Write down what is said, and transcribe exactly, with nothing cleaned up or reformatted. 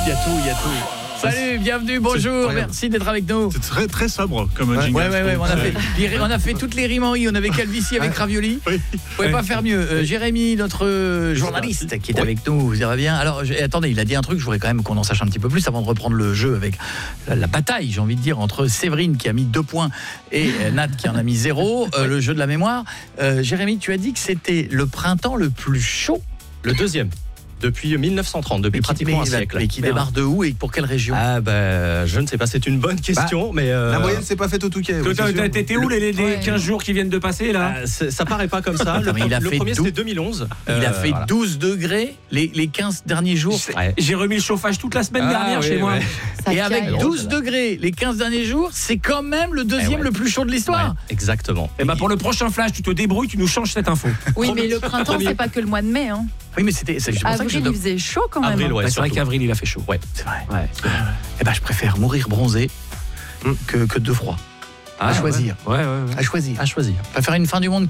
Il y a tout, il y a tout. Salut, bienvenue, bonjour, merci d'être avec nous. C'est très très sobre comme ouais. jingle. Ouais, ouais, ouais, on a fait, on a fait toutes les rimes en i. On avait Calvici avec Ravioli. Oui. Vous pouvez pas faire mieux. Euh, Jérémy, notre journaliste, qui est oui. avec nous, vous irez bien. Alors, je, attendez, il a dit un truc. Je voudrais quand même qu'on en sache un petit peu plus avant de reprendre le jeu avec la, la bataille, j'ai envie de dire, entre Séverine qui a mis deux points et Nat qui en a mis zéro. Euh, le jeu de la mémoire. Euh, Jérémy, tu as dit que c'était le printemps le plus chaud. Le deuxième. Depuis mille neuf cent trente, depuis pratiquement un siècle. Et qui démarre de où et pour quelle région? Ah bah, je ne sais pas, c'est une bonne question, bah, mais... Euh... La moyenne s'est pas faite au Touquet. Oui, t'étais où les, les quinze jours qui viennent de passer, là? euh, Ça paraît pas comme ça. Le, non, il a le fait premier, douze... c'était deux mille onze. Il euh, a fait voilà. douze degrés les, les quinze derniers jours. Ouais. J'ai remis le chauffage toute la semaine ah, dernière oui, chez moi. Ouais. Et avec douze degrés les quinze derniers jours, c'est quand même le deuxième ouais. le plus chaud de l'histoire. Ouais, exactement. Et bah pour le prochain flash, tu te débrouilles, tu nous changes cette info. Oui, mais le printemps, c'est pas que le mois de mai. Hein. Oui, mais c'était c'est pour Avril, ça que je il faisait chaud quand même. Avril, ouais, bah, c'est vrai qu'avril, il a fait chaud. Ouais, c'est vrai. Ouais. Eh ben, je préfère mourir bronzé mm. que, que de froid. Ah, à choisir. Ouais, ouais, ouais. À choisir. À choisir. Je préfère une fin du monde